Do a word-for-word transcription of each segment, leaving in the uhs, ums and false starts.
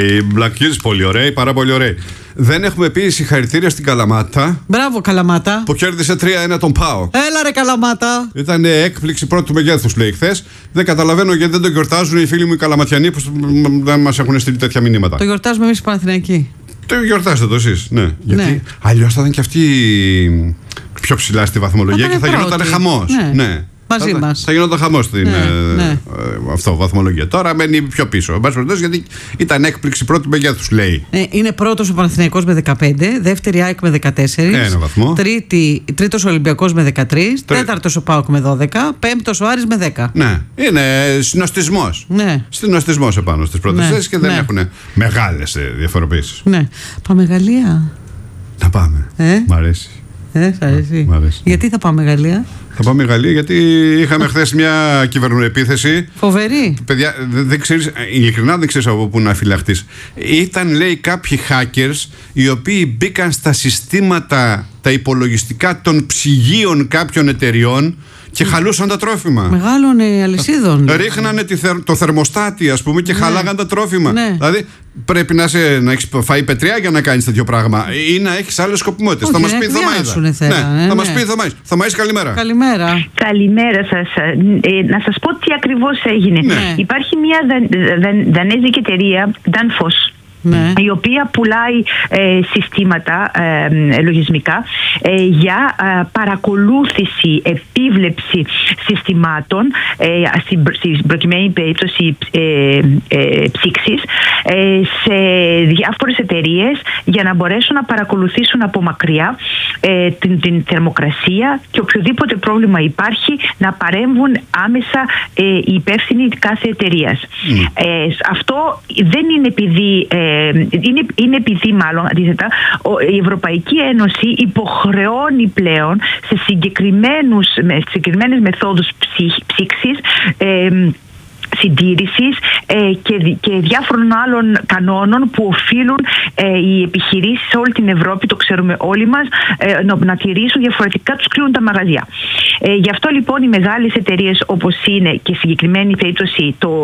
Η Black Hills, πολύ ωραία, πάρα πολύ ωραία. Δεν έχουμε πει συγχαρητήρια στην Καλαμάτα. Μπράβο, Καλαμάτα. Που κέρδισε τρία ένα τον ΠΑΟΚ. Έλα ρε Καλαμάτα. Ήταν έκπληξη πρώτου μεγέθους, λέει χθες. Δεν καταλαβαίνω γιατί δεν το γιορτάζουν οι φίλοι μου οι Καλαματιανοί που δεν μας έχουν στείλει τέτοια μηνύματα. Το γιορτάζουμε εμείς οι Παναθηναϊκοί. Το γιορτάζετε το εσείς, ναι. Γιατί ναι. αλλιώς θα ήταν και αυτοί πιο ψηλά στη βαθμολογία και θα γινόταν χαμός. Ναι. ναι. Μαζί μας. Θα γινόταν χαμός στην ναι, ε, ναι. Ε, αυτό, βαθμολογία. Τώρα μένει πιο πίσω. Γιατί ήταν έκπληξη πρώτου μεγέθους, λέει. Ε, είναι πρώτος ο Παναθηναϊκός με δεκαπέντε, δεύτερη ΑΕΚ με δεκατέσσερα, ένα βαθμό. Τρίτη, τρίτος ο Ολυμπιακός με δεκατρία, Τρί... τέταρτος ο ΠΑΟΚ με δώδεκα, πέμπτος ο Άρης με δέκα. Ναι, είναι συνοστισμός. Ναι. Συνοστισμός επάνω στις πρώτες θέσεις ναι. και δεν ναι. έχουν μεγάλες διαφοροποιήσεις. Ναι. Πάμε Γαλλία. Να πάμε. Ε? Μ' αρέσει. Ε, σ' αρέσει. Μ' αρέσει. Γιατί θα πάμε Γαλλία? Θα πάμε Γαλλία γιατί είχαμε χθες μια κυβερνοεπίθεση. Φοβερή. Παιδιά, δεν, δεν ξέρεις, ειλικρινά δεν ξέρεις από πού να φυλαχτείς. Ήταν, λέει, κάποιοι hackers οι οποίοι μπήκαν στα συστήματα τα υπολογιστικά των ψυγείων κάποιων εταιριών και χαλούσαν τα τρόφιμα. Μεγάλων ε, αλυσίδων. Ρίχνανε τη θερ, το θερμοστάτη, ας πούμε, και ναι. χαλάγαν τα τρόφιμα. Ναι. Δηλαδή πρέπει να, σε, να έχεις φάει πετριά για να κάνεις τέτοιο πράγμα ή να έχεις άλλες σκοπιμότητες. Θα μας πει η Θωμαΐδα. Ναι, ναι, θα μας πει η Θωμαΐδα. Θωμαΐδα, καλημέρα. Καλημέρα. Καλημέρα σας. Ε, να σας πω τι ακριβώς έγινε. Ναι. Υπάρχει μια δαν, δαν, δανέζικη εταιρεία, Danfoss, ναι. η οποία πουλάει ε, συστήματα ε, λογισμικά ε, για ε, παρακολούθηση, επίβλεψη συστημάτων ε, στην, στην προκειμένη περίπτωση ε, ε, ψήξης ε, σε διάφορες εταιρείες για να μπορέσουν να παρακολουθήσουν από μακριά ε, την, την θερμοκρασία και οποιοδήποτε πρόβλημα υπάρχει να παρέμβουν άμεσα ε, οι υπεύθυνοι κάθε εταιρείας. Mm. Ε, αυτό δεν είναι επειδή ε, Είναι, είναι επειδή μάλλον αντίθετα η Ευρωπαϊκή Ένωση υποχρεώνει πλέον σε συγκεκριμένους, με συγκεκριμένες μεθόδους ψήξης ε, συντήρησης ε, και, και διάφορων άλλων κανόνων που οφείλουν ε, οι επιχειρήσεις σε όλη την Ευρώπη, το ξέρουμε όλοι μας, ε, να, να τηρήσουν, διαφορετικά τους κλείνουν τα μαγαζιά. Ε, γι' αυτό λοιπόν οι μεγάλες εταιρείες όπως είναι και συγκεκριμένη περίπτωση το,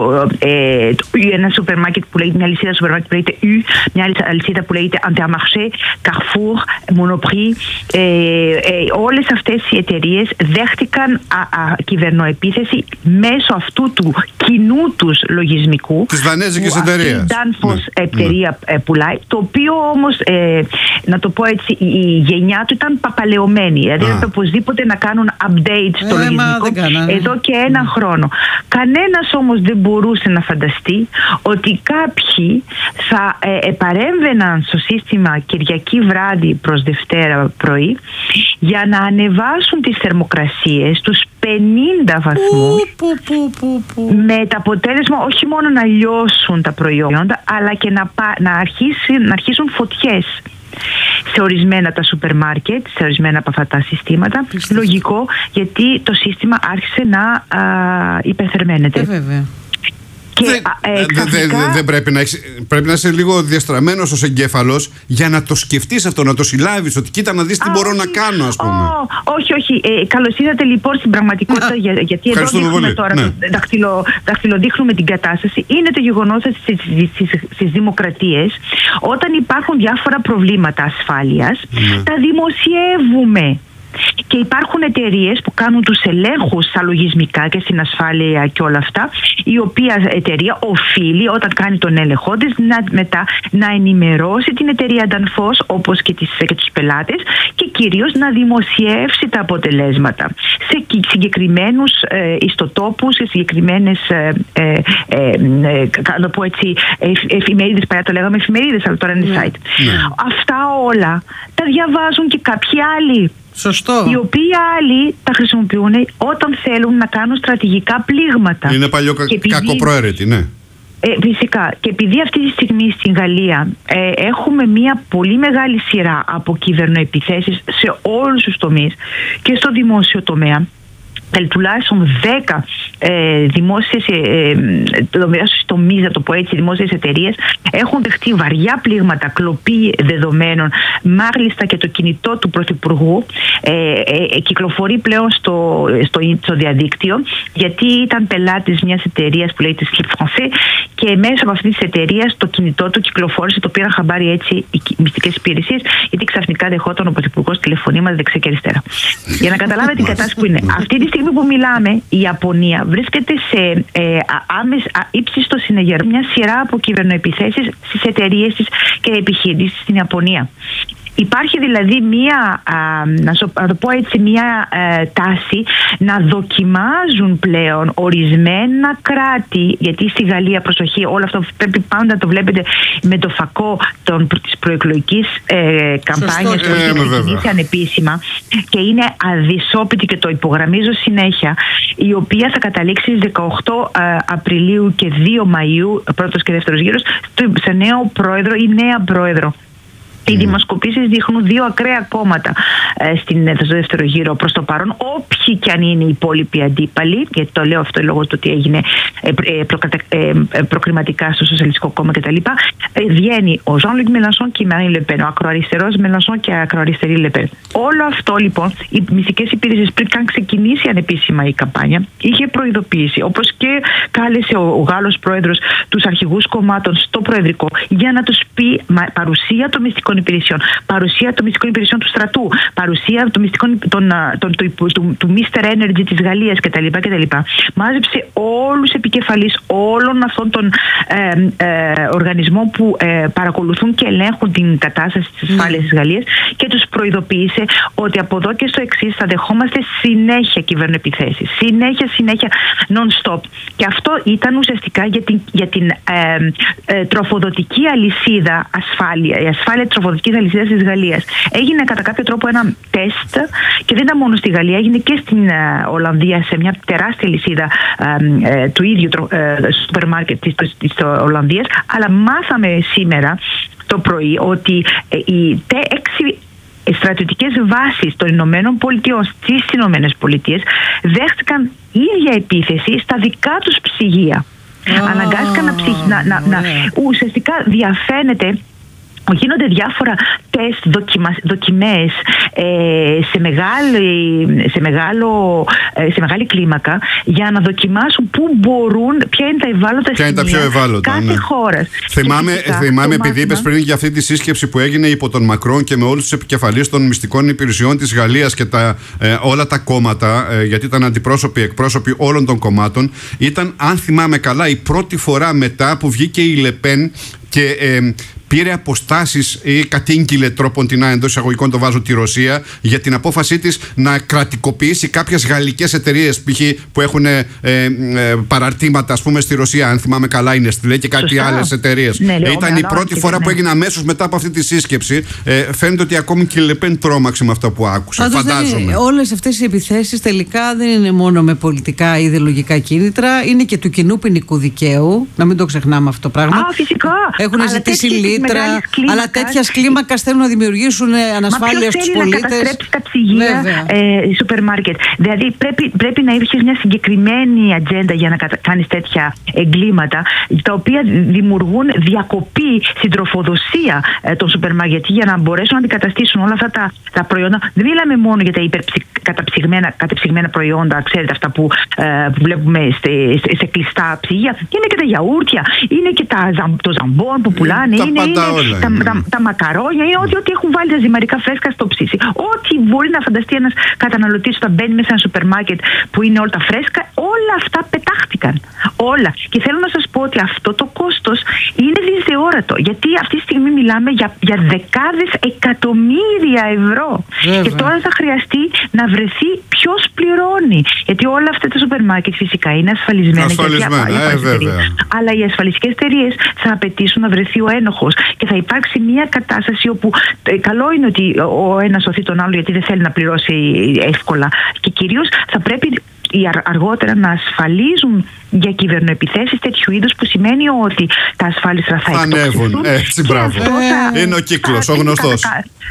ε, το, ένα σούπερ μάρκετ που λέγεται, μια αλυσίδα σούπερ μάρκετ που λέγεται U, μια άλλη αλυσίδα που λέγεται Intermarché, Carrefour, Monoprix, ε, ε, όλες αυτές οι εταιρείες δέχτηκαν α, α, κυβερνοεπίθεση μέσω αυτού του κοινού τους λογισμικού. Της δανέζικης εταιρείας. Η Danfoss ναι. εταιρεία ναι. πουλάει, το οποίο όμως, ε, να το πω έτσι, η γενιά του ήταν παπαλαιωμένη. Δηλαδή έπρεπε οπωσδήποτε να κάνουν update στο ε, λογισμικό κάνα, εδώ και ένα ναι. χρόνο. Κανένας όμως δεν μπορούσε να φανταστεί ότι κάποιοι θα ε, επαρέμβαιναν στο σύστημα Κυριακή βράδυ προς Δευτέρα πρωί για να ανεβάσουν τις θερμοκρασίες τους πενήντα βαθμούς που, που, που, που. με το αποτέλεσμα όχι μόνο να λιώσουν τα προϊόντα αλλά και να, να, αρχίσουν, να αρχίσουν φωτιές σε ορισμένα τα σούπερ μάρκετ, σε ορισμένα από αυτά τα συστήματα. Πιστή. Λογικό, γιατί το σύστημα άρχισε να α, υπερθερμαίνεται. Ε, βέβαια. Δεν ε, δε, δε, δε, δε πρέπει, να έχεις, πρέπει να είσαι λίγο διαστραμμένος ως εγκέφαλος για να το σκεφτείς αυτό, να το συλλάβεις, ότι κοίτα να δεις τι Α, μπορώ όχι, να κάνω, ας πούμε. Ό, όχι, όχι. Ε, καλώς ήρθατε λοιπόν στην πραγματικότητα, για, γιατί εδώ δείχνουμε τώρα, ναι. δαχτυλο, δαχτυλοδείχνουμε την κατάσταση. Είναι το γεγονός ότι στις, στις, στις δημοκρατίες, όταν υπάρχουν διάφορα προβλήματα ασφάλειας, ναι. τα δημοσιεύουμε. Και υπάρχουν εταιρείες που κάνουν τους ελέγχους στα λογισμικά και στην ασφάλεια και όλα αυτά, η οποία εταιρεία οφείλει όταν κάνει τον έλεγχό της να, μετά να ενημερώσει την εταιρεία Danfoss όπως και, τις, και τους πελάτες και κυρίως να δημοσιεύσει τα αποτελέσματα σε συγκεκριμένους ε, ιστοτόπους, σε συγκεκριμένες ε, ε, ε, ε, να πω έτσι, εφημερίδες, παλιά το λέγαμε εφημερίδες, αλλά τώρα είναι site. Yeah. Yeah. Αυτά όλα τα διαβάζουν και κάποιοι άλλοι. Σωστό. Οι οποίοι άλλοι τα χρησιμοποιούν όταν θέλουν να κάνουν στρατηγικά πλήγματα. Είναι παλιό κα- επειδή... κακοπροαίρετη, ναι. Ε, φυσικά. Και επειδή αυτή τη στιγμή στην Γαλλία ε, έχουμε μια πολύ μεγάλη σειρά από κυβερνοεπιθέσεις σε όλους τους τομείς και στο δημόσιο τομέα, τουλάχιστον δέκα ε, δημόσιες ε, τομείς, να το πω έτσι, δημόσιες εταιρείες έχουν δεχτεί βαριά πλήγματα, κλοπή δεδομένων. Μάλιστα και το κινητό του Πρωθυπουργού ε, ε, κυκλοφορεί πλέον στο, στο, στο διαδίκτυο, γιατί ήταν πελάτης μιας εταιρείας που λέγεται Slip Français και μέσω από αυτή τη εταιρεία το κινητό του κυκλοφόρησε, το πήραν χαμπάρι έτσι οι μυστικές υπηρεσίες, γιατί ξαφνικά δεχόταν ο Πρωθυπουργός τηλεφωνήματα δεξιά και αριστερά. Για να καταλάβετε την κατάσταση που είναι. Αυτή τη στιγμή που μιλάμε, η Ιαπωνία βρίσκεται σε ε, άμεσα ύψιστο συνεγερμό μια σειρά από κυβερνοεπιθέσεις στις εταιρείες της και επιχειρήσεις στην Ιαπωνία. Υπάρχει δηλαδή μία, α, να, σω, να το πω έτσι, μία ε, τάση να δοκιμάζουν πλέον ορισμένα κράτη, γιατί στη Γαλλία, προσοχή, όλο αυτό πρέπει πάντα να το βλέπετε με το φακό των, της προεκλογικής ε, καμπάνιας που έχει ξεκινήσει ανεπίσημα και είναι αδυσόπιτη και το υπογραμμίζω συνέχεια, η οποία θα καταλήξει στις δεκαοκτώ Απριλίου και δύο Μαΐου, πρώτος και δεύτερος γύρος, σε νέο πρόεδρο ή νέα πρόεδρο. Οι δημοσκοπήσεις δείχνουν δύο ακραία κόμματα ε, στην, στο δεύτερο γύρο προς το παρόν, όποιοι και αν είναι οι υπόλοιποι αντίπαλοι, γιατί το λέω αυτό λόγω του ότι έγινε ε, ε, προκατα, ε, ε, προκριματικά στο Σοσιαλιστικό Κόμμα κτλ. Ε, βγαίνει ο Jean-Luc Mélenchon και η Marine Le Pen, ο ακροαριστερός Mélenchon και η ακροαριστερή Le Pen. Όλο αυτό λοιπόν, οι μυστικές υπηρεσίες πριν καν ξεκινήσει ανεπίσημα η καμπάνια, είχε προειδοποιήσει, όπως και κάλεσε ο, ο Γάλλος πρόεδρος τους αρχηγούς κομμάτων στο Προεδρικό για να τους πει μα, παρουσία των μυστικών υπηρεσιών, παρουσία των μυστικών υπηρεσιών του στρατού, παρουσία των μυστικών των, των, του, του, του μίστερ Energy της Γαλλίας κτλ. κτλ. Μάζεψε όλους τους επικεφαλείς όλων αυτών των ε, ε, οργανισμών που ε, παρακολουθούν και ελέγχουν την κατάσταση της ασφάλειας mm. της Γαλλίας και τους προειδοποίησε ότι από εδώ και στο εξής θα δεχόμαστε συνέχεια κυβερνοεπιθέσεις. Συνέχεια, συνέχεια, non-stop. Και αυτό ήταν ουσιαστικά για την, για την ε, ε, τροφοδοτική αλυσίδα ασφάλεια, η ασφάλεια τροφοδοτικής αλυσίδας της Γαλλίας. Έγινε κατά κάποιο τρόπο ένα τεστ και δεν ήταν μόνο στη Γαλλία, έγινε και στην uh, Ολλανδία σε μια τεράστια λυσίδα uh, uh, του ίδιου σούπερ μάρκετ της, της, της Ολλανδίας, αλλά μάθαμε σήμερα το πρωί ότι uh, οι έξι στρατιωτικές βάσεις των Ηνωμένων Πολιτειών στις Ηνωμένες Πολιτείες δέχτηκαν ίδια επίθεση στα δικά τους ψυγεία. Oh, Αναγκάστηκαν να, ψυχ, να, να, να ουσιαστικά διαφαίνεται. Γίνονται διάφορα τεστ, δοκιμα, δοκιμές ε, σε, μεγάλη, σε, μεγάλο, ε, σε μεγάλη κλίμακα για να δοκιμάσουν πού μπορούν, ποια είναι τα ευάλωτα ποια σημεία είναι τα πιο ευάλωτα, κάθε ναι. χώρας. Θυμάμαι, θυμάμαι επειδή είπες πριν για αυτή τη σύσκεψη που έγινε υπό τον Μακρόν και με όλους τους επικεφαλείς των μυστικών υπηρεσιών της Γαλλίας και τα, ε, όλα τα κόμματα, ε, γιατί ήταν αντιπρόσωποι, εκπρόσωποι όλων των κομμάτων, ήταν, αν θυμάμαι καλά, η πρώτη φορά μετά που βγήκε η Λεπέν και ε, πήρε αποστάσεις ή κατήγγειλε τρόποντινά, εντός εισαγωγικών το βάζω, τη Ρωσία για την απόφασή της να κρατικοποιήσει κάποιες γαλλικές εταιρείες π.χ. που έχουν ε, ε, παραρτήματα, ας πούμε, στη Ρωσία. Αν θυμάμαι καλά, είναι στη λέει και κάτι Σωστά. άλλες εταιρείες. Ναι, ε, ήταν η πρώτη φορά ναι. που έγινε αμέσως μετά από αυτή τη σύσκεψη. Ε, φαίνεται ότι ακόμη και η Λεπέν τρόμαξε με αυτό που άκουσε. Πάντως, φαντάζομαι. Όλες αυτές οι επιθέσεις τελικά δεν είναι μόνο με πολιτικά ή ιδεολογικά κίνητρα, είναι και του κοινού ποινικού δικαίου. Να μην το ξεχνάμε αυτό το πράγμα. Α, φυσικά. Έχουν ζητήσει λίτρα, αλλά τέτοια κλίμακα θέλουν να δημιουργήσουν ανασφάλεια στους πολίτες. Να καταστρέψει τα ψυγεία, ε, σούπερ μάρκετ. Δηλαδή πρέπει, πρέπει να έχεις μια συγκεκριμένη ατζέντα για να κάνεις τέτοια εγκλήματα, τα οποία δημιουργούν διακοπή στην τροφοδοσία ε, των σούπερ μάρκετ για να μπορέσουν να αντικαταστήσουν όλα αυτά τα, τα προϊόντα. Δεν μιλάμε μόνο για τα υπερκαταψυγμένα κατεψυγμένα προϊόντα, ξέρετε, αυτά που, ε, που βλέπουμε σε, σε, σε κλειστά ψυγεία. Είναι και τα γιαούρτια, είναι και τα, το ζαμπόν που πουλάνε, τα είναι, είναι όλα, τα, τα, τα μακαρόνια, είναι ό,τι, ό,τι έχουν βάλει τα ζυμαρικά φρέσκα στο ψήσι. Ό,τι μπορεί να φανταστεί ένας καταναλωτής όταν μπαίνει μέσα σε ένα σούπερ μάρκετ που είναι όλα τα φρέσκα, όλα αυτά πετάχτηκαν. Όλα. Και θέλω να σας πω ότι αυτό το κόστος είναι δυσδιόρατο. Γιατί αυτή τη στιγμή μιλάμε για, για δεκάδες εκατομμύρια ευρώ. Βέβαια. Και τώρα θα χρειαστεί να βρεθεί ποιος πληρώνει. Γιατί όλα αυτά τα σούπερ μάρκετ φυσικά είναι ασφαλισμένα. Ασφαλισμένα, για, για, για ε, αλλά οι ασφαλιστικές εταιρείες θα απαιτήσουν να βρεθεί ο ένοχος. Και θα υπάρξει μια κατάσταση όπου ε, καλό είναι ότι ο ένας σωθεί τον άλλο γιατί δεν θέλει να πληρώσει εύκολα. Και κυρίως θα πρέπει αργότερα να ασφαλίζουν για κυβερνοεπιθέσεις τέτοιου είδους, που σημαίνει ότι τα ασφάλιστρα θα ανέβουν. Έτσι, μπράβο. Θα, είναι ο κύκλος, ο γνωστός. Θα,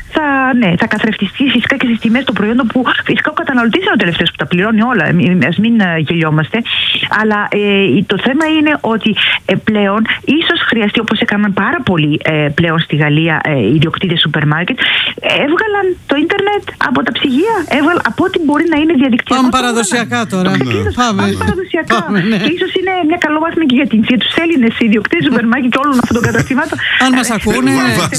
ναι, θα καθρεφτιστεί φυσικά και στις τιμές των προϊόντων που φυσικά ο καταναλωτής είναι ο τελευταίος που τα πληρώνει όλα. Ας μην γελιόμαστε. Αλλά ε, το θέμα είναι ότι ε, πλέον ίσως χρειαστεί, όπως έκαναν πάρα πολλοί ε, πλέον στη Γαλλία ε, οι ιδιοκτήτες σούπερ μάρκετ, έβγαλαν το ίντερνετ από τα ψυγεία, έβγαλαν από ό,τι μπορεί να είναι διαδικτυακό. Πάμε παραδοσιακά τώρα. Ναι. Πάμε, πάμε παραδοσιακά. Πάμε, ναι. Και ίσως είναι μια καλόβαθμη και για, για τους Έλληνες ιδιοκτήτες σούπερ μάρκετ και όλων αυτών των καταστημάτων. Αν μας ακούνε,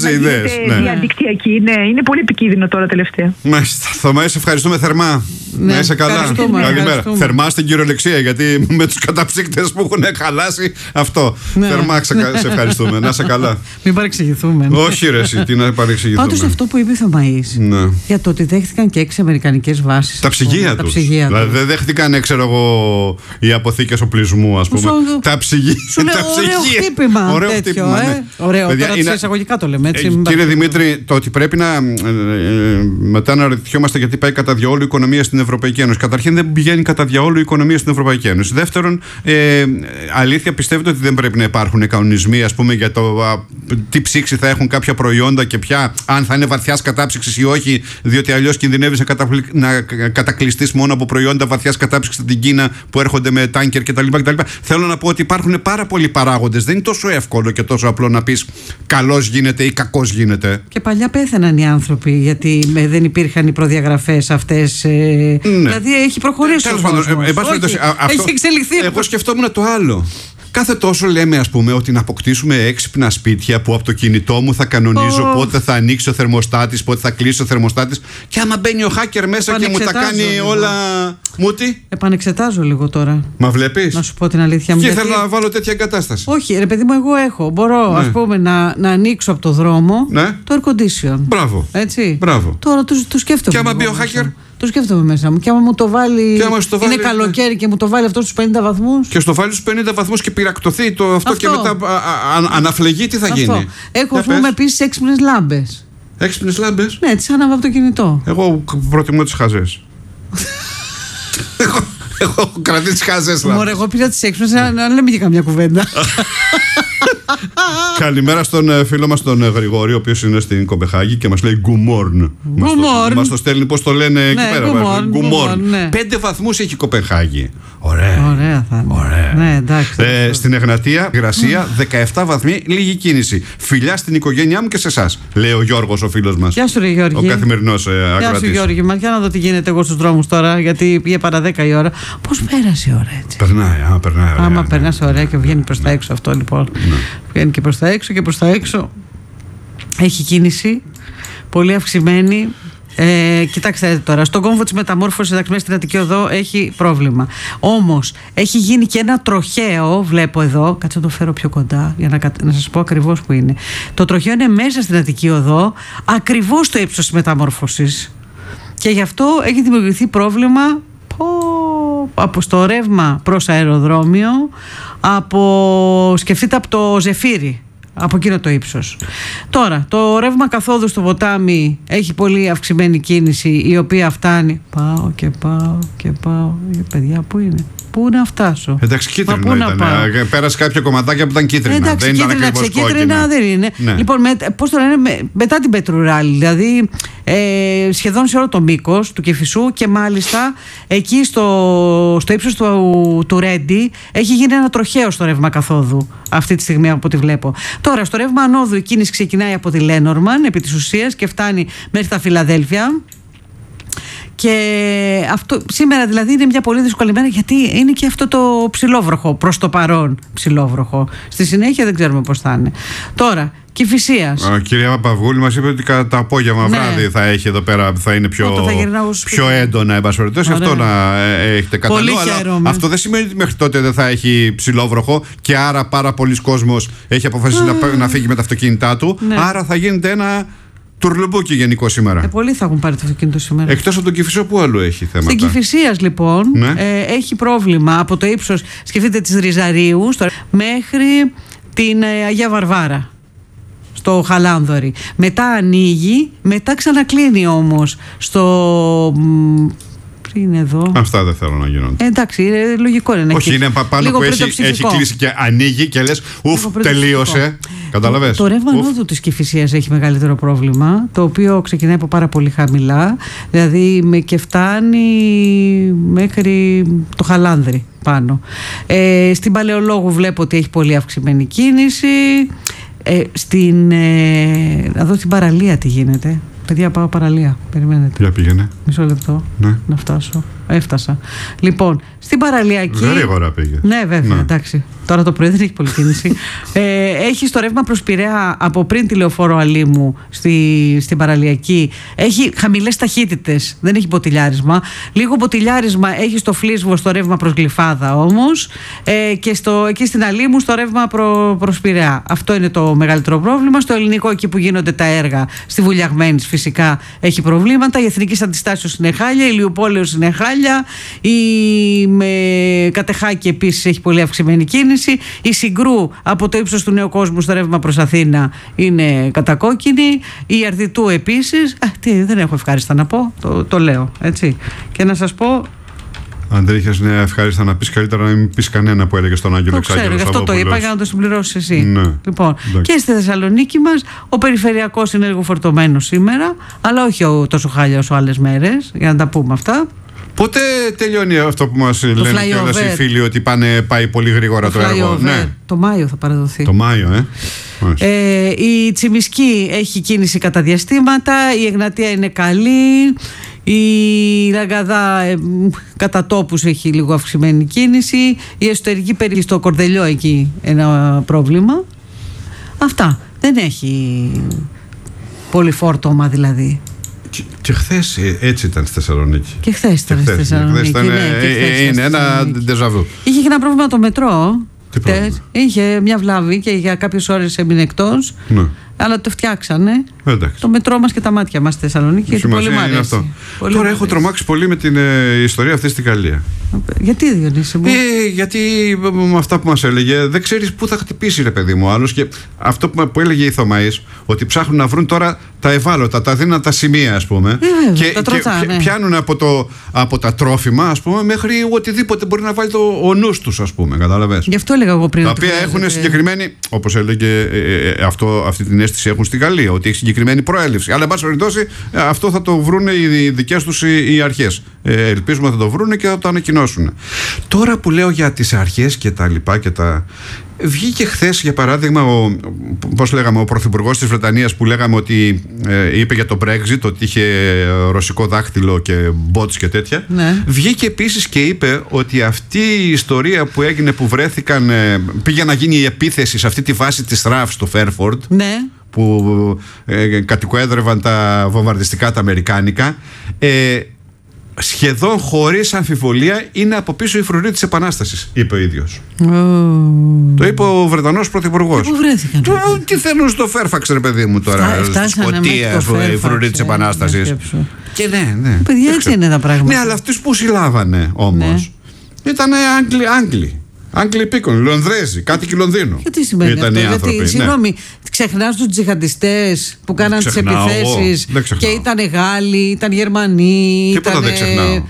διαδικτυακή, ναι, είναι πολύ επικίνδυνο τώρα τελευταία. Μάλιστα. Θωμά, σε ευχαριστούμε θερμά. Ναι, να είσαι καλά. Καλημέρα. Θερμά στην κυριολεξία, γιατί με τους καταψύκτες που έχουν χαλάσει αυτό. Ναι. Θερμά σε ευχαριστούμε. Να είσαι καλά. Μην παρεξηγηθούμε. Όχι, ρε, εσύ, τι να παρεξηγηθούμε. Πάντως αυτό που είπε η Θωμαής, ναι. για το ότι δέχτηκαν και έξι αμερικανικές βάσεις. Τα ψυγεία τους. Δηλαδή δεν δέχτηκαν, ξέρω εγώ, οι αποθήκες οπλισμού, ας πούμε. Σου... Τα ψυγεία. Σου λέω ωραίο χτύπημα. Ωραίο χτύπημα. Ε? Ωραίο. Παιδιά, τώρα είναι... εισαγωγικά το λέμε. Έτσι, ε, κύριε Δημήτρη, το ότι πρέπει να ε, μετά να ρωτιόμαστε γιατί πάει κατά διαόλου η οικονομία στην Ευρωπαϊκή Ένωση. Καταρχήν δεν πηγαίνει κατά διαόλου η οικονομία στην Ευρωπαϊκή Ένωση. Δεύτερον, ε, αλήθεια πιστεύετε ότι δεν πρέπει να υπάρχουν κανονισμοί, ας πούμε, για το α, τι ψήξη θα έχουν κάποια προϊόντα και ποια, αν θα είναι βαθιάς κατάψυξης ή όχι, διότι αλλιώς κινδυνεύεις να, καταπλη... να κατακλειστείς μόνο από προϊόντα βαθιάς κατάψυξης στην Κίνα που έρχονται με τάνκερ κτλ. Θέλω να πω ότι υπάρχουν πάρα πολλοί παράγοντες. Δεν είναι τόσο εύκολο και τόσο απλό να πεις καλός γίνεται ή κακός γίνεται. Και παλιά πέθαναν οι άνθρωποι γιατί δεν υπήρχαν οι προδιαγραφές αυτές. Ε, ναι. Δηλαδή έχει προχωρήσει ο κόσμος. Ε, ε, Όχι, α, αυτό, έχει εξελιχθεί. Εγώ σκεφτόμουν το άλλο. Κάθε τόσο λέμε, ας πούμε, ότι να αποκτήσουμε έξυπνα σπίτια που από το κινητό μου θα κανονίζω oh. πότε θα ανοίξει ο θερμοστάτης, πότε θα κλείσει ο θερμοστάτης. Και άμα μπαίνει ο hacker μέσα και μου τα κάνει λίγο. Όλα. Μούτι. Επανεξετάζω λίγο τώρα. Μα βλέπεις. Να σου πω την αλήθεια μου. Και ήθελα γιατί... να βάλω τέτοια εγκατάσταση. Όχι, ρε παιδί μου, εγώ έχω. Μπορώ, ναι. ας πούμε, να, να ανοίξω από το δρόμο ναι. το air condition. Μπράβο. Έτσι. Μπράβο. Τώρα το, το σκέφτομαι. Και άμα μπει ο hacker. Το σκέφτομαι μέσα μου. Και άμα μου το βάλει. Και άμα το βάλει... Είναι καλοκαίρι και μου το βάλει αυτό στους πενήντα βαθμούς. Και στο βάλει στους πενήντα βαθμούς και πειρακτωθεί το αυτό, αυτό. Και μετά α, α, α, αναφλεγεί, τι θα αυτό. Γίνει. Έχω, ας πούμε, επίσης έξυπνες λάμπες. Έξυπνες λάμπες. Ναι, τις άναβα από το κινητό. Εγώ προτιμώ τις χαζές. Εγώ κρατήσω τις χαζές λάμπες. Μωρέ, εγώ πήρα τις έξυπνες να, να λέμε και καμιά κουβέντα. Καλημέρα στον φίλο μας τον Γρηγόρη, ο οποίος είναι στην Κοπεχάγη και μας λέει good morning. Μας το στέλνει, πώς το λένε εκεί πέρα. Good morning. Πέντε βαθμούς έχει η Κοπεχάγη. Ωραία. Ωραία θα είναι. Ωραία. Ναι, εντάξει, ε, στην Εγνατία, Γρασία, δεκαεπτά βαθμοί, λίγη κίνηση. Φιλιά στην οικογένειά μου και σε εσάς, λέει ο Γιώργος, ο φίλος μας. Γεια σου, ρε Γιώργη. Ο καθημερινός ε, ακροατής. Γεια σου, Γιώργη. Μα για να δω τι γίνεται εγώ στους δρόμους τώρα, γιατί πήγε παρά δέκα η ώρα. Πώς πέρασε η ώρα έτσι. Περνάει, άμα περνάει. Ωραία, άμα ναι. περνάς ωραία και βγαίνει προς τα έξω αυτό λοιπόν. Ναι. Βγαίνει και προς τα έξω και προς τα έξω. Έχει κίνηση, πολύ αυξημένη. Ε, κοιτάξτε τώρα, στον κόμβο της μεταμόρφωσης εντάξει, μέσα στην Αττική Οδό έχει πρόβλημα. Όμως έχει γίνει και ένα τροχαίο, βλέπω εδώ. Κάτσε να το φέρω πιο κοντά για να, να σας πω ακριβώς που είναι. Το τροχαίο είναι μέσα στην Αττική Οδό, ακριβώς στο ύψος της μεταμόρφωσης. Και γι' αυτό έχει δημιουργηθεί πρόβλημα πω, από στο ρεύμα προς αεροδρόμιο, από, σκεφτείτε από το Ζεφύρι. Από εκείνο το ύψος. Τώρα, το ρεύμα καθόδου στο ποτάμι έχει πολύ αυξημένη κίνηση, η οποία φτάνει. Πάω και πάω και πάω. Παιδιά, πού είναι, πού να φτάσω. Εντάξει, κίτρινο ήταν. Πέρασε κάποια κομματάκια που ήταν κίτρινα. Εντάξει, δεν κίτρινα, ήταν ακριβώς κίτρινα δεν είναι. Ναι. Λοιπόν, με, πώς το λένε, με, μετά την Πετρουράλη, δηλαδή ε, σχεδόν σε όλο το μήκος του Κηφισού και μάλιστα εκεί στο, στο ύψος του, του Ρέντι έχει γίνει ένα τροχαίο στο ρεύμα καθόδου αυτή τη στιγμή από ό,τι βλέπω. Τώρα, στο ρεύμα ανόδου η κίνηση ξεκινάει από τη Λένορμαν επί της ουσίας και φτάνει μέχρι τα Φιλαδέλφια. Και αυτό σήμερα δηλαδή είναι μια πολύ δύσκολη μέρα γιατί είναι και αυτό το ψηλόβροχο προς το παρόν ψηλόβροχο. Στη συνέχεια δεν ξέρουμε πώς θα είναι. Τώρα, Κηφισίας. Κυρία Παπαυγούλη μας είπε ότι κατά το απόγευμα ναι. βράδυ θα έχει εδώ πέρα, θα είναι πιο, θα πιο έντονα εν πάση περιπτώσει. Αυτό να ε, έχετε κατά νου. Αλλά αυτό δεν σημαίνει ότι μέχρι τότε δεν θα έχει ψηλόβροχο και άρα πάρα πολλοί κόσμος έχει αποφασίσει να, να φύγει με τα αυτοκίνητά του. Ναι. Άρα θα γίνεται ένα τουρλουμπούκι γενικό σήμερα. Ε, πολλοί θα έχουν πάρει το αυτοκίνητο σήμερα. Εκτός από τον Κηφισό, που άλλο έχει θέματα. Στην Κηφισίας λοιπόν ναι. ε, έχει πρόβλημα από το ύψος, σκεφτείτε, της Ριζαρίου στο, μέχρι την ε, Αγία Βαρβάρα. Στο Χαλάνδορη. Μετά ανοίγει, μετά ξανακλίνει όμως στο... Τι είναι εδώ. Αυτά δεν θέλω να γίνονται. Ε, εντάξει, είναι λογικό είναι. Όχι, είναι πάνω που έχει, έχει κλείσει και ανοίγει και λες ουφ, τελείωσε. Καταλαβες. Το, το ρεύμα νότου της Κηφισίας έχει μεγαλύτερο πρόβλημα, το οποίο ξεκινάει από πάρα πολύ χαμηλά, δηλαδή με και φτάνει μέχρι το Χαλάνδρι πάνω. Ε, στην Παλαιολόγου βλέπω ότι έχει πολύ αυξημένη κίνηση. Ε, στην, ε, να δω στην παραλία τι γίνεται. Παιδιά, πάω παραλία. Περιμένετε. Για πήγαινε. Μισό λεπτό. Ναι. Να φτάσω. Έφτασα. Λοιπόν, στην παραλιακή. Γρήγορα πήγε. Ναι, βέβαια, ναι. Εντάξει. Τώρα το πρωί δεν έχει πολύ κίνηση. ε, έχει το ρεύμα προς Πειραιά από πριν τη Λεωφόρο Αλήμου στη, στην παραλιακή. Έχει χαμηλές ταχύτητες. Δεν έχει μποτιλιάρισμα. Λίγο μποτιλιάρισμα έχει στο Φλίσβο στο ρεύμα προς Γλυφάδα όμως. Ε, και στο, εκεί στην Αλήμου στο ρεύμα προ, προς Πειραιά. Αυτό είναι το μεγαλύτερο πρόβλημα. Στο ελληνικό, εκεί που γίνονται τα έργα, στη Βουλιαγμένης φυσικά έχει προβλήματα. Η Εθνική Αντιστάσεως είναι χάλια. Η Ηλιουπόλεως είναι χάλια. Η με Κατεχάκη επίσης έχει πολύ αυξημένη κίνηση. Η Συγκρού από το ύψος του Νέου Κόσμου στο ρεύμα προς Αθήνα είναι κατακόκκινη. Η Αρδιτού επίσης. Α, τι, δεν έχω ευχάριστα να πω. Το, το λέω έτσι. Και να σας πω. Αν δεν είχες νέα ευχάριστα να πεις, καλύτερα να μην πεις κανένα που έλεγε στον Άγγελο Εξάγγελο. Το ξέρω, γι' αυτό το είπα για να το συμπληρώσεις εσύ. Ναι. Λοιπόν, και στη Θεσσαλονίκη μας ο περιφερειακός είναι λίγο φορτωμένος σήμερα, αλλά όχι τόσο χάλια όσο άλλες μέρες, για να τα πούμε αυτά. Πότε τελειώνει αυτό που μας λένε κιόλας οι φίλοι, ότι πάνε, πάει πολύ γρήγορα το, το έργο? Ναι. Το Μάιο θα παραδοθεί. Το Μάιο, ε. ε. Η Τσιμισκή έχει κίνηση κατά διαστήματα. Η Εγνατία είναι καλή. Η Ραγκαδά ε, κατά τόπους έχει λίγο αυξημένη κίνηση. Η εσωτερική περιοχή στο Κορδελιό εκεί ένα πρόβλημα. Αυτά. Δεν έχει πολύ φόρτωμα δηλαδή. Και, και χθες έτσι ήταν στη Θεσσαλονίκη. Και χθες ήταν στη Θεσσαλονίκη. Ήταν, ναι, ε, είναι ένα ντεζαβού. Είχε και ένα πρόβλημα το μετρό. Τι πρόβλημα? Είχε μια βλάβη και για κάποιες ώρες έμεινε εκτός. Ναι. Αλλά το φτιάξανε. Εντάξει. Το μετρό μας και τα μάτια μας στη Θεσσαλονίκη. Γιατί πολύ μου αρέσει. Πολύ Τώρα έχω τρομάξει πολύ με την ε, ιστορία αυτή στη Γαλλία. Γιατί, Διονύση μου? Ε, γιατί με αυτά που μας έλεγε δεν ξέρεις πού θα χτυπήσει, ρε παιδί μου, άλλος. Και αυτό που, που έλεγε η Θωμαής, ότι ψάχνουν να βρουν τώρα τα ευάλωτα, τα δύνατα σημεία, ας πούμε. Ε, και τα τροτά, και ναι. πιάνουν από, το, από τα τρόφιμα, ας πούμε, μέχρι οτιδήποτε μπορεί να βάλει το, ο νους τους, ας πούμε. Κατάλαβες. Γι' αυτό έλεγα εγώ πριν. Τα οποία έχουν ε... συγκεκριμένη, όπως έλεγε ε, ε, αυτό, αυτή την αίσθηση έχουν στη Γαλλία, ότι έχει συγκεκριμένη προέλευση. Αλλά, εν πάση περιπτώσει, αυτό θα το βρούνε οι δικές τους οι, οι αρχές. Ε, ελπίζουμε θα το βρούνε και θα το ανακοινώσουν. Τώρα που λέω για τις αρχές και τα λοιπά και τα. Βγήκε χθες, για παράδειγμα, ο, πώς λέγαμε, ο πρωθυπουργός της Βρετανίας που λέγαμε ότι ε, είπε για το Brexit ότι είχε ρωσικό δάχτυλο και bots και τέτοια. Ναι. Βγήκε επίσης και είπε ότι αυτή η ιστορία που έγινε, που βρέθηκαν, ε, πήγε να γίνει η επίθεση σε αυτή τη βάση της ΡΑΦ στο Φέρφορντ. Ναι. Που ε, κατοικοέδρευαν τα βομβαρδιστικά τα αμερικάνικα, ε, σχεδόν χωρίς αμφιβολία είναι από πίσω η φρουρή της Επανάστασης, είπε ο ίδιος. Oh. Το είπε ο Βρετανός πρωθυπουργός. Πού βρέθηκαν? Το, τι θέλουν στο Φέρφαξ, ρε παιδί μου, τώρα? Σκωτία, η φρουρή της Επανάστασης. Και ναι, ναι. Παιδιά, έτσι είναι τα πράγματα. Ναι, αλλά αυτούς που συλλάβανε όμως, ναι, ήταν Άγγλοι, Άγγλοι. Άγγλοι υπήκονοι, Λονδρέζοι, κάτοικοι Λονδίνου. Γιατί σημαίνει ήταν αυτό? Γιατί, ναι. Συγγνώμη, ξεχνάς τους τζιχαντιστές που κάναν τις επιθέσεις και ήταν Γάλλοι, ήταν Γερμανοί. Τίποτα ήτανε... δεν ξεχνάω.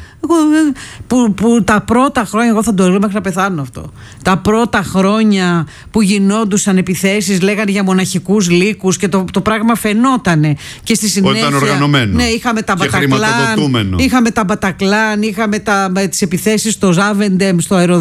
Που, που τα πρώτα χρόνια, εγώ θα το λέω μέχρι να πεθάνω αυτό. Τα πρώτα χρόνια που γινόντουσαν επιθέσεις, λέγανε για μοναχικούς λύκους και το, το πράγμα φαινότανε. Και στη συνέχεια. Όταν οργανωμένο. Ναι, είχαμε τα Μπατακλάν. Είχαμε τα Μπατακλάν, είχαμε τις επιθέσεις στο Ζάβεντεμ, στο αεροδρόμιο.